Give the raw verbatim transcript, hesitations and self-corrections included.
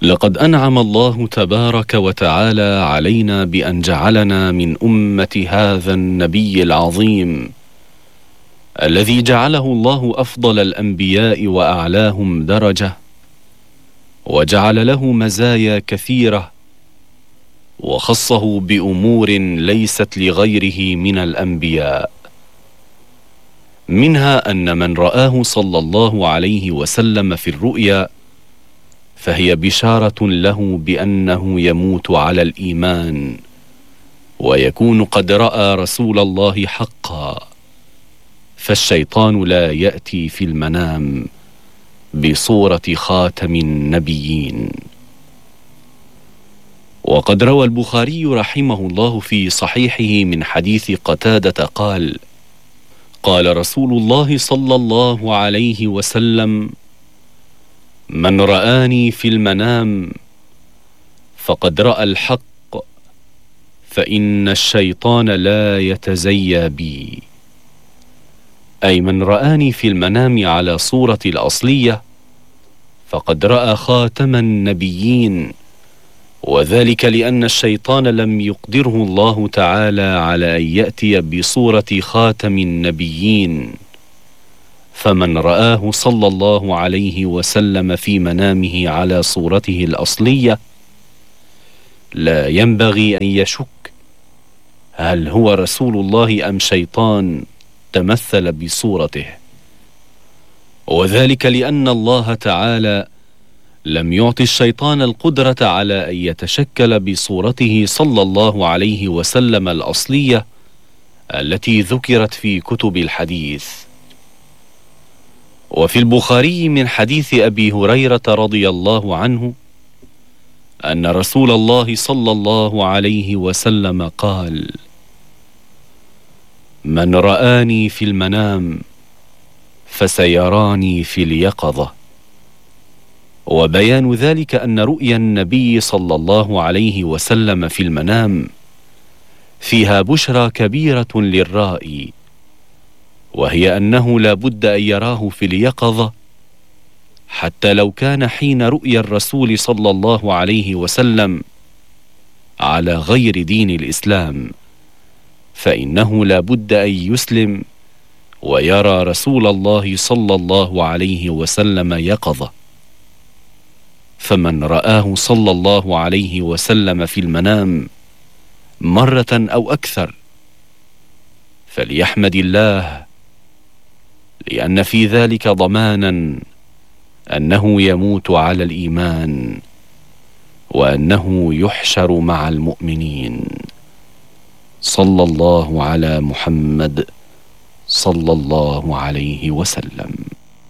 لقد أنعم الله تبارك وتعالى علينا بأن جعلنا من أمة هذا النبي العظيم الذي جعله الله أفضل الأنبياء وأعلاهم درجة، وجعل له مزايا كثيرة، وخصه بأمور ليست لغيره من الأنبياء. منها أن من رآه صلى الله عليه وسلم في الرؤيا فهي بشارة له بأنه يموت على الإيمان، ويكون قد رأى رسول الله حقا، فالشيطان لا يأتي في المنام بصورة خاتم النبيين. وقد روى البخاري رحمه الله في صحيحه من حديث قتادة قال: قال رسول الله صلى الله عليه وسلم: من رآني في المنام فقد رأى الحق، فإن الشيطان لا يتزيى بي. أي من رآني في المنام على صورتي الأصلية فقد رأى خاتم النبيين، وذلك لأن الشيطان لم يقدره الله تعالى على أن يأتي بصورة خاتم النبيين. فمن رآه صلى الله عليه وسلم في منامه على صورته الأصلية لا ينبغي أن يشك هل هو رسول الله أم شيطان تمثل بصورته، وذلك لأن الله تعالى لم يعطي الشيطان القدرة على أن يتشكل بصورته صلى الله عليه وسلم الأصلية التي ذكرت في كتب الحديث. وفي البخاري من حديث أبي هريرة رضي الله عنه أن رسول الله صلى الله عليه وسلم قال: من رآني في المنام فسيراني في اليقظة. وبيان ذلك أن رؤيا النبي صلى الله عليه وسلم في المنام فيها بشرى كبيرة للرائي، وهي أنه لا بد أن يراه في اليقظة، حتى لو كان حين رؤيا الرسول صلى الله عليه وسلم على غير دين الإسلام، فإنه لا بد أن يسلم ويرى رسول الله صلى الله عليه وسلم يقظة. فمن رآه صلى الله عليه وسلم في المنام مرة أو أكثر فليحمد الله، لأن في ذلك ضمانا أنه يموت على الإيمان، وأنه يحشر مع المؤمنين. صلى الله على محمد صلى الله عليه وسلم.